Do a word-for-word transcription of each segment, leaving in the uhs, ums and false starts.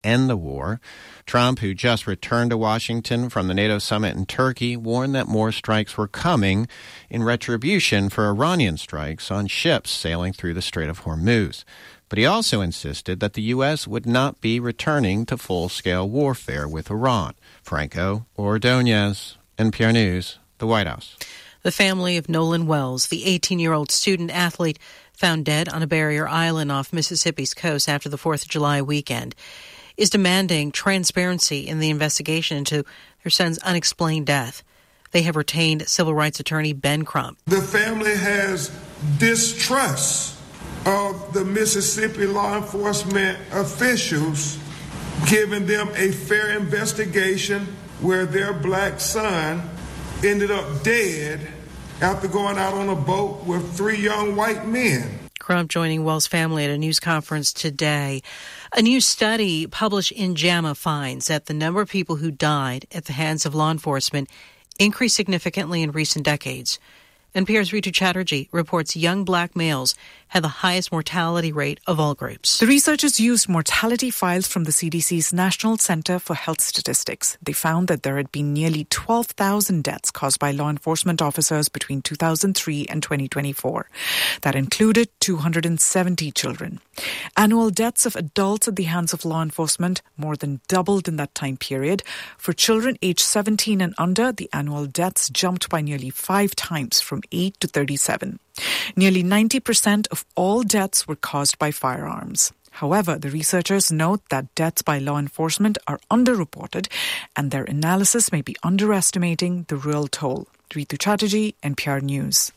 end the war. Trump, who just returned to Washington from the NATO summit in Turkey, warned that more strikes were coming in retribution for Iranian strikes on ships sailing through the Strait of Hormuz. But he also insisted that the U S would not be returning to full-scale warfare with Iran. Franco Ordonez, N P R News, the White House. The family of Nolan Wells, the eighteen-year-old student-athlete found dead on a barrier island off Mississippi's coast after the fourth of July weekend, is demanding transparency in the investigation into their son's unexplained death. They have retained civil rights attorney Ben Crump. The family has distrust of the Mississippi law enforcement officials giving them a fair investigation where their black son ended up dead after going out on a boat with three young white men. Crump joining Wells' family at a news conference today. A new study published in JAMA finds that the number of people who died at the hands of law enforcement increased significantly in recent decades. N P R's Ritu Chatterjee reports young black males had the highest mortality rate of all groups. The researchers used mortality files from the C D C's National Center for Health Statistics. They found that there had been nearly twelve thousand deaths caused by law enforcement officers between two thousand three and twenty twenty-four. That included two hundred seventy children. Annual deaths of adults at the hands of law enforcement more than doubled in that time period. For children aged seventeen and under, the annual deaths jumped by nearly five times from eight to thirty-seven. Nearly ninety percent of all deaths were caused by firearms. However, the researchers note that deaths by law enforcement are underreported and their analysis may be underestimating the real toll. Ritu Chatterjee, N P R News.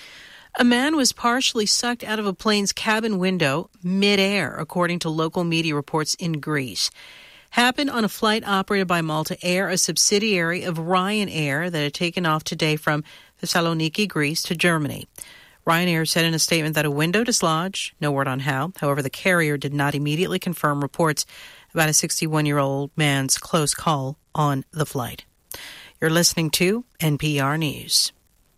A man was partially sucked out of a plane's cabin window mid-air, according to local media reports in Greece. Happened on a flight operated by Malta Air, a subsidiary of Ryanair that had taken off today from Thessaloniki, Greece, to Germany. Ryanair said in a statement that a window dislodged, no word on how. However, the carrier did not immediately confirm reports about a sixty-one-year-old man's close call on the flight. You're listening to N P R News.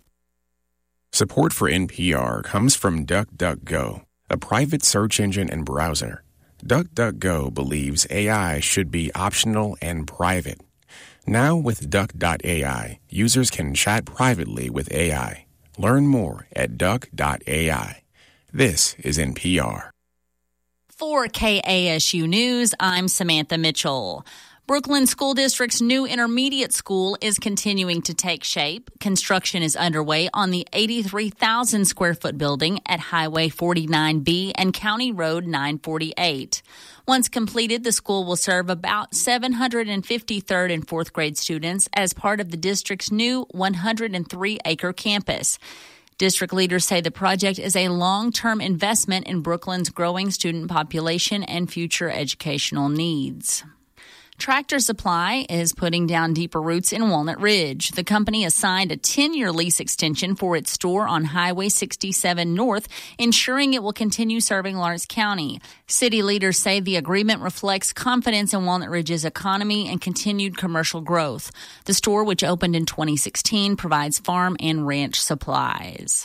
Support for N P R comes from DuckDuckGo, a private search engine and browser. DuckDuckGo believes A I should be optional and private. Now with Duck dot A I, users can chat privately with A I. Learn more at Duck dot A I. This is N P R. For K A S U News, I'm Samantha Mitchell. Brooklyn School District's new intermediate school is continuing to take shape. Construction is underway on the eighty-three thousand square foot building at Highway forty-nine B and County Road nine forty-eight. Once completed, the school will serve about seven hundred fifty third and fourth grade students as part of the district's new one hundred three acre campus. District leaders say the project is a long-term investment in Brooklyn's growing student population and future educational needs. Tractor Supply is putting down deeper roots in Walnut Ridge. The company has signed a ten-year lease extension for its store on Highway sixty-seven North, ensuring it will continue serving Lawrence County. City leaders say the agreement reflects confidence in Walnut Ridge's economy and continued commercial growth. The store, which opened in twenty sixteen, provides farm and ranch supplies.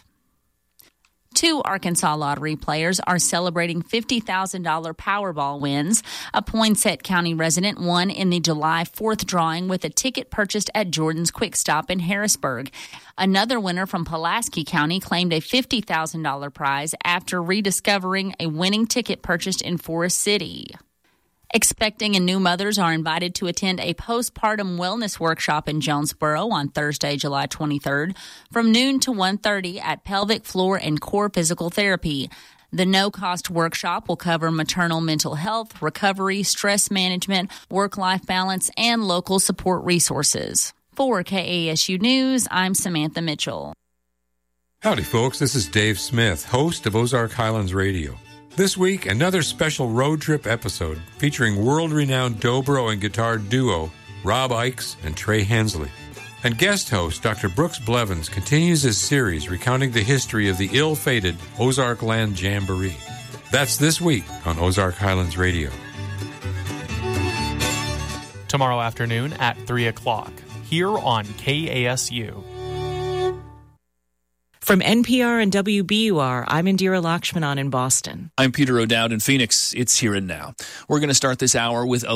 Two Arkansas lottery players are celebrating fifty thousand dollars Powerball wins. A Poinsett County resident won in the July fourth drawing with a ticket purchased at Jordan's Quick Stop in Harrisburg. Another winner from Pulaski County claimed a fifty thousand dollars prize after rediscovering a winning ticket purchased in Forest City. Expecting and new mothers are invited to attend a postpartum wellness workshop in Jonesboro on Thursday, July twenty-third, from noon to one thirty at Pelvic Floor and Core Physical Therapy. The no-cost workshop will cover maternal mental health, recovery, stress management, work-life balance, and local support resources. For K A S U News, I'm Samantha Mitchell. Howdy, folks. This is Dave Smith, host of Ozark Highlands Radio. This week, another special road trip episode featuring world-renowned dobro and guitar duo Rob Ikes and Trey Hensley. And guest host Doctor Brooks Blevins continues his series recounting the history of the ill-fated Ozark Land Jamboree. That's this week on Ozark Highlands Radio. Tomorrow afternoon at three o'clock, here on K A S U. From N P R and W B U R, I'm Indira Lakshmanan in Boston. I'm Peter O'Dowd in Phoenix. It's Here and Now. We're going to start this hour with a